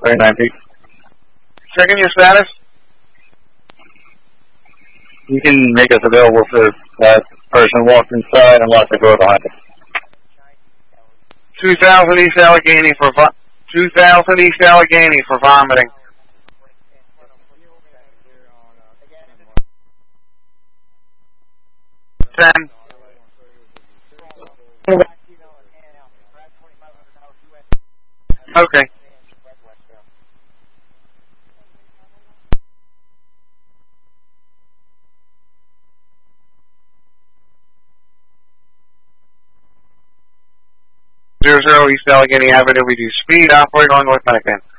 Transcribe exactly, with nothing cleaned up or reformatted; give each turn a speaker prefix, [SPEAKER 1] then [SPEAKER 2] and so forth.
[SPEAKER 1] thirty-nine feet.
[SPEAKER 2] Checking your status.
[SPEAKER 1] You can make us available for that person walk inside and lock the door behind us.
[SPEAKER 2] two thousand East Allegheny for vo- two thousand East Allegheny for vomiting. ten. Okay. Zero zero East Allegheny Avenue. We do speed. Operate on North Pike.